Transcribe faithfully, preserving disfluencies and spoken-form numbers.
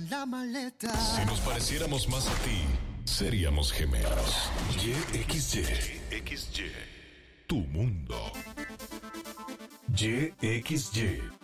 en la maleta. Si nos pareciéramos más a ti, seríamos gemelos. Y X Y. X Y. Tu mundo. Y X Y.